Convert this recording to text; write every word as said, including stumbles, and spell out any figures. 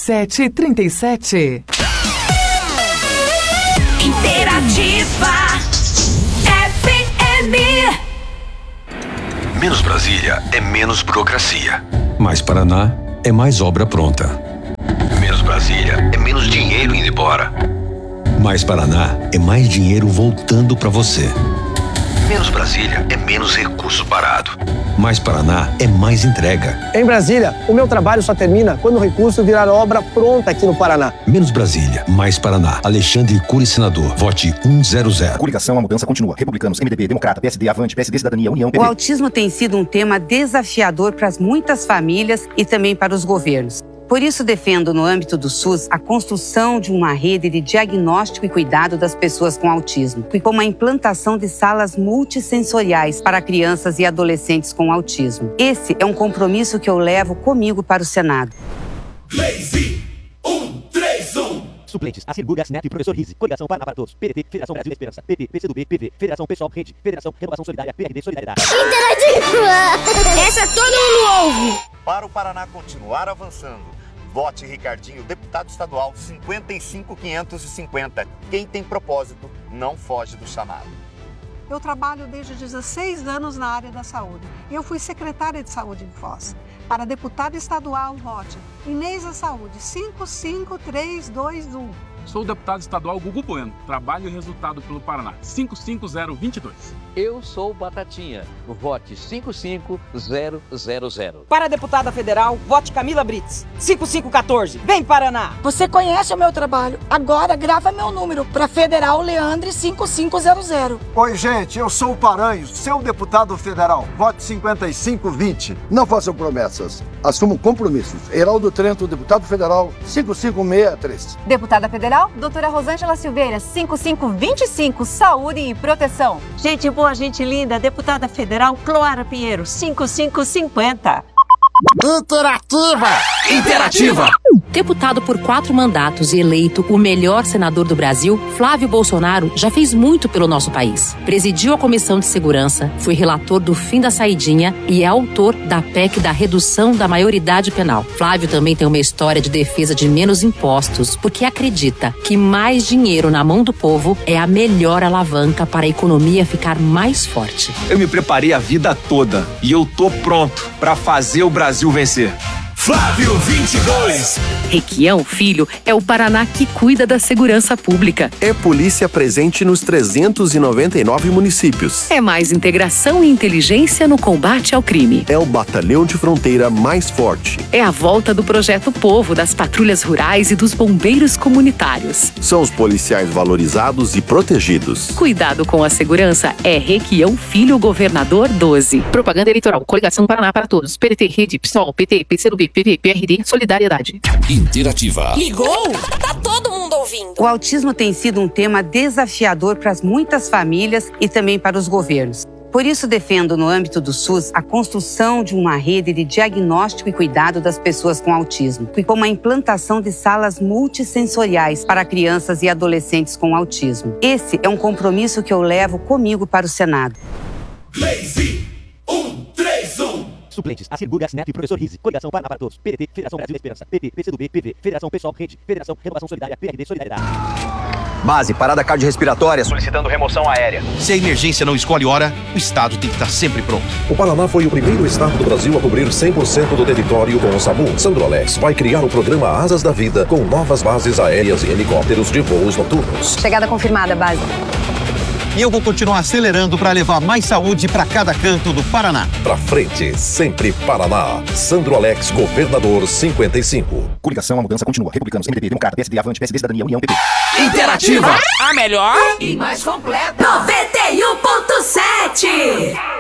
sete trinta e sete. Interativa F M. Menos Brasília é menos burocracia. Mais Paraná é mais obra pronta. Menos Brasília é menos dinheiro indo embora. Mais Paraná é mais dinheiro voltando para você. Menos Brasília é menos recurso parado. Mais Paraná é mais entrega. Em Brasília, o meu trabalho só termina quando o recurso virar obra pronta aqui no Paraná. Menos Brasília, mais Paraná. Alexandre Cury, senador. Vote cento. Coligação, a mudança continua. Republicanos, M D B, Democrata, P S D, Avante, P S D, Cidadania, União, P P. O autismo tem sido um tema desafiador para as muitas famílias e também para os governos. Por isso, defendo, no âmbito do SUS, a construção de uma rede de diagnóstico e cuidado das pessoas com autismo, e como a implantação de salas multissensoriais para crianças e adolescentes com autismo. Esse é um compromisso que eu levo comigo para o Senado. Lazy, um, três, um. Suplentes, Acir Gás Neto e Professor Rizzi. Coligação Paraná para Todos. P D T, Federação Brasil da Esperança. P T, PCdoB, P V, Federação Pessoal Rede, Federação Renovação Solidária, P R D Solidariedade. Interativa! Essa todo mundo ouve! Para o Paraná continuar avançando, vote Ricardinho, deputado estadual cinquenta e cinco mil quinhentos e cinquenta. Quem tem propósito não foge do chamado. Eu trabalho desde dezesseis anos na área da saúde. Eu fui secretária de saúde em Foz. Para deputada estadual, vote Inês da Saúde, cinco cinco três dois um. Sou o deputado estadual Gugu Bueno. Trabalho e resultado pelo Paraná. cinco cinco zero dois dois. Eu sou Batatinha. Vote cinco cinco zero zero zero. Para a deputada federal, vote Camila Brits. cinco cinco um quatro. Vem, Paraná! Você conhece o meu trabalho. Agora grava meu número para Federal Leandre cinco cinco zero zero. Oi, gente. Eu sou o Paranhos, seu deputado federal. Vote cinquenta e cinco vinte. Não façam promessas. Assumam compromissos. Heraldo Trento, deputado federal, cinco cinco seis três. Deputada federal, doutora Rosângela Silveira, cinco cinco dois cinco, Saúde e Proteção. Gente boa, gente linda, deputada federal Cloara Pinheiro, cinco cinco cinco zero. Interativa! Interativa! Deputado por quatro mandatos e eleito o melhor senador do Brasil, Flávio Bolsonaro já fez muito pelo nosso país. Presidiu a Comissão de Segurança, foi relator do fim da saidinha e é autor da P E C da redução da maioridade penal. Flávio também tem uma história de defesa de menos impostos, porque acredita que mais dinheiro na mão do povo é a melhor alavanca para a economia ficar mais forte. Eu me preparei a vida toda e eu tô pronto para fazer o Brasil vencer. Flávio vinte e dois. Requião Filho é o Paraná que cuida da segurança pública. É polícia presente nos trezentos e noventa e nove municípios. É mais integração e inteligência no combate ao crime. É o batalhão de fronteira mais forte. É a volta do Projeto Povo, das patrulhas rurais e dos bombeiros comunitários. São os policiais valorizados e protegidos. Cuidado com a segurança é Requião Filho, Governador doze. Propaganda eleitoral, Coligação Paraná para Todos. P D T, Rede, PSOL, P T, PCdoB, P V, P R D, Solidariedade. Interativa. Ligou? Tá todo mundo ouvindo. O autismo tem sido um tema desafiador para as muitas famílias e também para os governos. Por isso, defendo, no âmbito do SUS, a construção de uma rede de diagnóstico e cuidado das pessoas com autismo, e como a implantação de salas multissensoriais para crianças e adolescentes com autismo. Esse é um compromisso que eu levo comigo para o Senado. Lazy, um, três, um. Suplentes, Acir Gás Neto e Professor Rizzi. Coligação Paraná para Todos. P D T, Federação Brasil da Esperança. P T, PCdoB, P V, Federação Pessoal Rede, Federação Renovação Solidária, P R D Solidariedade. Base, parada cardiorrespiratória, solicitando remoção aérea. Se a emergência não escolhe hora, o Estado tem que estar sempre pronto. O Paraná foi o primeiro estado do Brasil a cobrir cem por cento do território com o SAMU. Sandrolex vai criar o programa Asas da Vida com novas bases aéreas e helicópteros de voos noturnos. Chegada confirmada, base. E eu vou continuar acelerando para levar mais saúde para cada canto do Paraná. Pra frente, sempre Paraná. Sandrolex, Governador cinquenta e cinco. Coligação, a mudança continua. Republicanos, M D B, Democrata, P S D, Avante, P S D, Cidadania, União, P P. Interativa. A melhor e mais completa. noventa e um ponto sete.